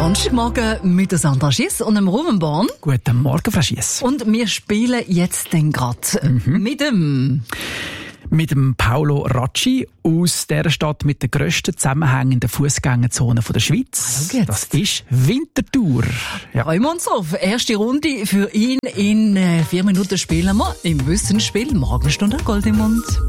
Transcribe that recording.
Donnerstagmorgen mit der Sandra Schiss und dem Ruben Born. Guten Morgen, Frau Schiess. Und wir spielen jetzt den grad mit dem Paolo Racci aus der Stadt mit der grössten zusammenhängenden Fußgängerzone der Schweiz. Das ist Winterthur. Ja. Freuen wir uns auf. Erste Runde für ihn. In 4 Minuten spielen wir im Wissensspiel Morgenstunde Gold im Mund.